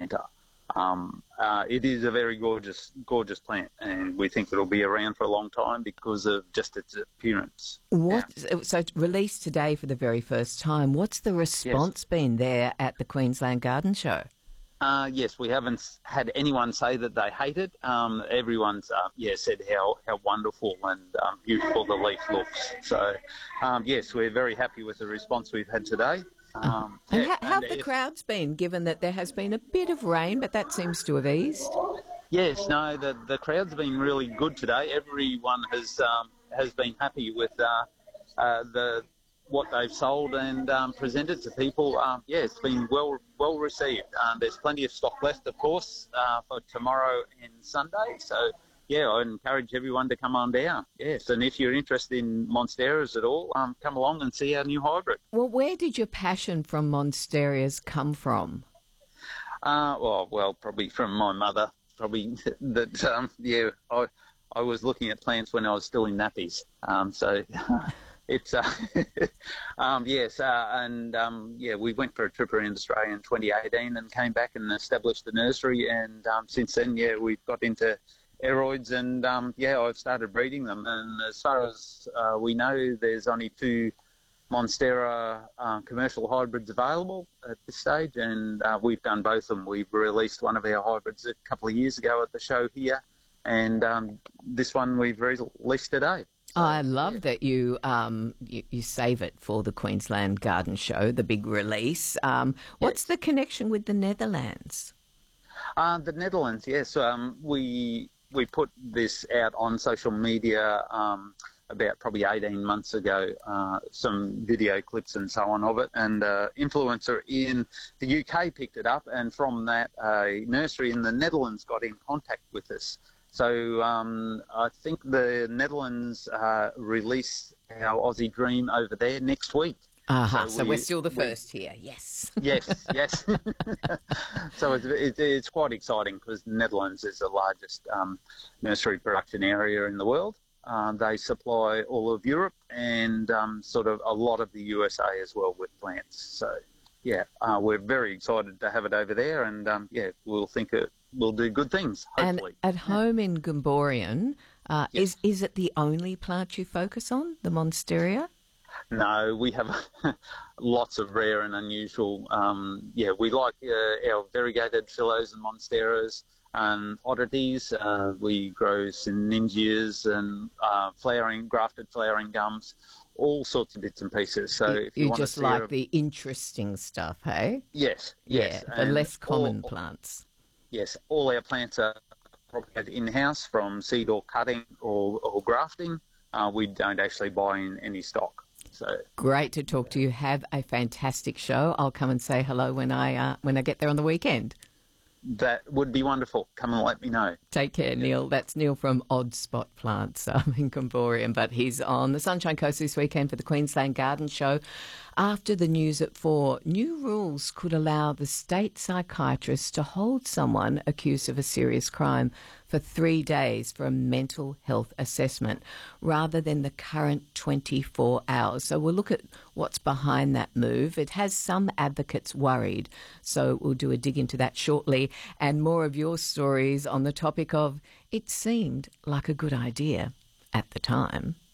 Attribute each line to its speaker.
Speaker 1: Centre. It is a very gorgeous plant, and we think it'll be around for a long time because of just its appearance.
Speaker 2: So it's released today for the very first time. What's the response been there at the Queensland Garden Show?
Speaker 1: Yes, we haven't had anyone say that they hate it. Everyone's said how wonderful and beautiful the leaf looks. So yes, we're very happy with the response we've had today.
Speaker 2: How have the crowds been, given that there has been a bit of rain, but that seems to have eased?
Speaker 1: Yes, no, the crowd's been really good today. Everyone has been happy with what they've sold and presented to people. It's been well received. There's plenty of stock left, of course, for tomorrow and Sunday. So I encourage everyone to come on down. Yes, and if you're interested in monsteras at all, come along and see our new hybrid.
Speaker 2: Well, where did your passion from monsteras come from?
Speaker 1: Probably from my mother. Probably that. I was looking at plants when I was still in nappies. It's we went for a trip around Australia in 2018 and came back and established the nursery, and since then we've got into aeroids, and I've started breeding them, and as far as we know, there's only 2 Monstera commercial hybrids available at this stage, and we've done both of them. We've released one of our hybrids a couple of years ago at the show here, and this one we've released today. So,
Speaker 2: I love that you save it for the Queensland Garden Show, the big release. What's the connection with the Netherlands?
Speaker 1: The Netherlands, yes. We put this out on social media about probably 18 months ago, some video clips and so on of it, and influencer in the UK picked it up, and from that, a nursery in the Netherlands got in contact with us. So I think the Netherlands release our Aussie Dream over there next week.
Speaker 2: So we're still the first here, yes.
Speaker 1: Yes. So it's quite exciting because the Netherlands is the largest nursery production area in the world. They supply all of Europe and sort of a lot of the USA as well with plants. So, we're very excited to have it over there, and, we'll think it will do good things, hopefully.
Speaker 2: And at home in Gomborian, is it the only plant you focus on, the Monstera?
Speaker 1: No, we have lots of rare and unusual. We like our variegated phyllos and monsteras and oddities. We grow syningias and grafted flowering gums, all sorts of bits and pieces. So if you want
Speaker 2: just
Speaker 1: to
Speaker 2: like the interesting stuff, hey?
Speaker 1: Yes.
Speaker 2: Yeah, the less common plants.
Speaker 1: Yes, all our plants are propagated in-house from seed or cutting or grafting. We don't actually buy in any stock. So
Speaker 2: great to talk to you. Have a fantastic show. I'll come and say hello when I get there on the weekend.
Speaker 1: That would be wonderful. Come and let me know.
Speaker 2: Take care, Neil. That's Neil from Odd Spot Plants in Gomborian, but he's on the Sunshine Coast this weekend for the Queensland Garden Show. After the news at 4, new rules could allow the state psychiatrist to hold someone accused of a serious crime for 3 days for a mental health assessment rather than the current 24 hours. So we'll look at what's behind that move. It has some advocates worried, so we'll do a dig into that shortly, and more of your stories on the topic of it seemed like a good idea at the time.